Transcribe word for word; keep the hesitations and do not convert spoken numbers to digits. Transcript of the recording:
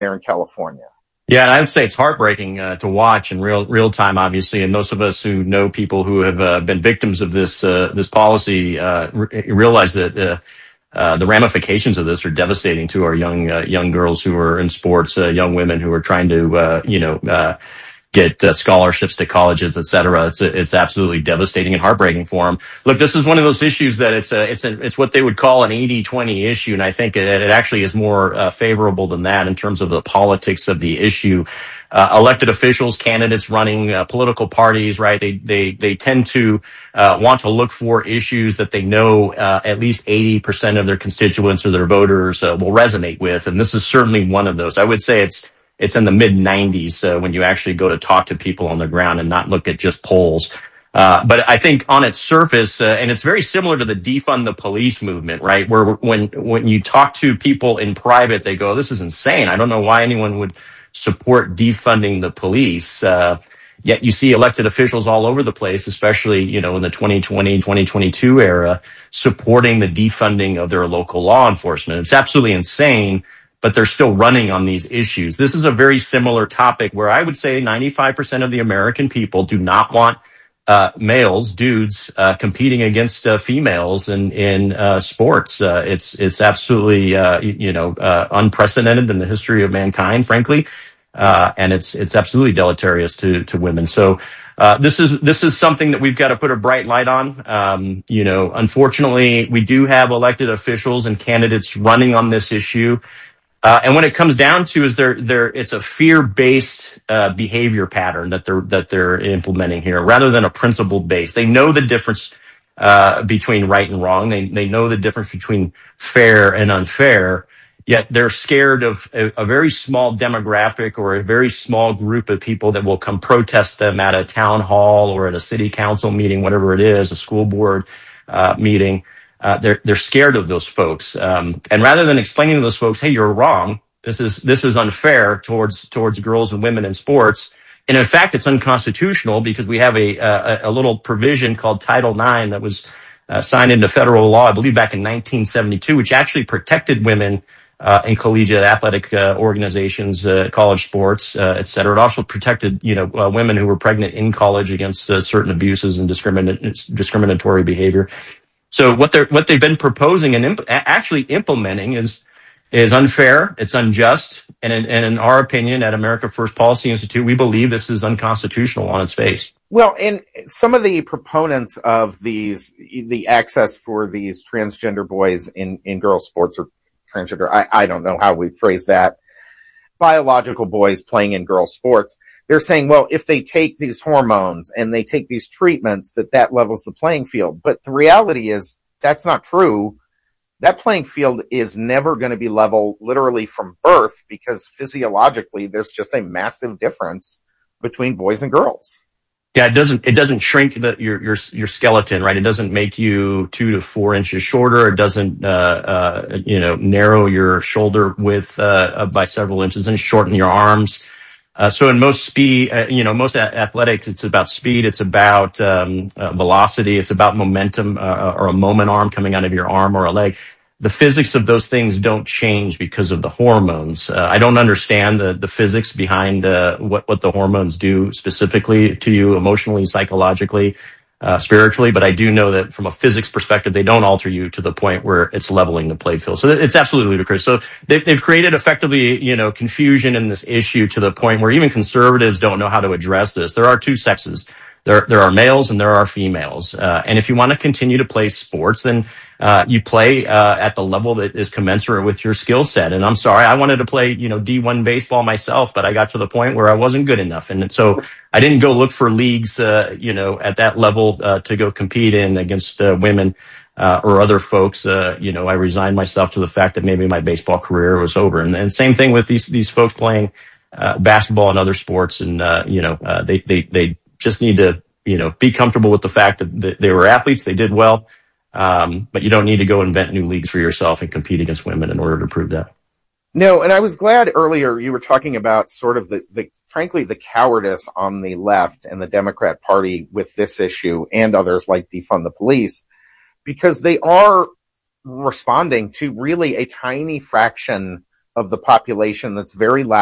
there in California. Yeah, and I would say it's heartbreaking uh, to watch in real real time, obviously. And those of us who know people who have uh, been victims of this uh, this policy uh, re- realize that uh, uh, the ramifications of this are devastating to our young uh, young girls who are in sports, uh, young women who are trying to uh, you know uh, get uh, scholarships to colleges, et cetera. It's it's absolutely devastating and heartbreaking for them. Look, this is one of those issues that it's a it's a, it's what they would call an eighty twenty issue, and I think it, it actually is more uh, favorable than that in terms of the politics of the issue. Uh, elected officials, candidates running uh, political parties, right? They they they tend to uh, want to look for issues that they know uh, at least eighty percent of their constituents or their voters uh, will resonate with, and this is certainly one of those. I would say it's It's in the mid nineties uh, when you actually go to talk to people on the ground and not look at just polls. Uh, but I think on its surface, uh, and it's very similar to the defund the police movement, right? Where when when you talk to people in private, they go, "This is insane. I don't know why anyone would support defunding the police." Uh, yet you see elected officials all over the place, especially, you know, in the twenty twenty, twenty twenty-two era, supporting the defunding of their local law enforcement. It's absolutely insane, but they're still running on these issues. This is a very similar topic where I would say ninety-five percent of the American people do not want uh, males, dudes, uh, competing against uh, females in, in uh, sports. Uh, it's, it's absolutely, uh, you know, uh, unprecedented in the history of mankind, frankly. Uh, and it's, it's absolutely deleterious to, to women. So, uh, this is, this is something that we've got to put a bright light on. Um, you know, unfortunately, we do have elected officials and candidates running on this issue. Uh, and when it comes down to is there, there, it's a fear-based, uh, behavior pattern that they're, that they're implementing here rather than a principle-based. They know the difference, uh, between right and wrong. They, they know the difference between fair and unfair, yet they're scared of a, a very small demographic or a very small group of people that will come protest them at a town hall or at a city council meeting, whatever it is, a school board, uh, meeting. Uh, they're, they're scared of those folks. Um, and rather than explaining to those folks, hey, you're wrong. This is, this is unfair towards, towards girls and women in sports. And in fact, it's unconstitutional because we have a, a, a little provision called Title nine that was uh, signed into federal law, I believe back in nineteen seventy-two, which actually protected women, uh, in collegiate athletic, uh, organizations, uh, college sports, uh, et cetera. It also protected, you know, uh, women who were pregnant in college against uh, certain abuses and discrimin- discriminatory behavior. So what they're what they've been proposing and imp- actually implementing is is unfair. It's unjust, and in, and in our opinion, at America First Policy Institute, we believe this is unconstitutional on its face. Well, and some of the proponents of these, the access for these transgender boys in in girls' sports or transgender, I, I don't know how we phrase that, biological boys playing in girls' sports. They're saying, well, if they take these hormones and they take these treatments, that that levels the playing field. But the reality is that's not true. That playing field is never going to be level literally from birth because physiologically there's just a massive difference between boys and girls. Yeah, it doesn't, it doesn't shrink the, your, your, your skeleton, right? It doesn't make you two to four inches shorter. It doesn't, uh, uh, you know, narrow your shoulder width, uh, by several inches and shorten your arms. Uh, so in most speed, uh, you know, most a- athletics, it's about speed. It's about, um, uh, velocity. It's about momentum, uh, or a moment arm coming out of your arm or a leg. The physics of those things don't change because of the hormones. Uh, I don't understand the, the physics behind, uh, what, what the hormones do specifically to you emotionally, psychologically, uh, spiritually, but I do know that from a physics perspective, they don't alter you to the point where it's leveling the play field. So it's absolutely ludicrous. So they've, they've created effectively, you know, confusion in this issue to the point where even conservatives don't know how to address this. There are two sexes. There, there are males and there are females. Uh, and if you want to continue to play sports, then, uh, you play, uh, at the level that is commensurate with your skill set. And I'm sorry, I wanted to play, you know, D one baseball myself, but I got to the point where I wasn't good enough. And so I didn't go look for leagues, uh, you know, at that level, uh, to go compete in against, uh, women, uh, or other folks. Uh, you know, I resigned myself to the fact that maybe my baseball career was over. And, and same thing with these, these folks playing, uh, basketball and other sports. And, uh, you know, uh, they, they, they, just need to, you know, be comfortable with the fact that they were athletes. They did well. Um, but you don't need to go invent new leagues for yourself and compete against women in order to prove that. No, and I was glad earlier you were talking about sort of the, the, frankly, the cowardice on the left and the Democrat Party with this issue and others like defund the police, because they are responding to really a tiny fraction of the population that's very loud.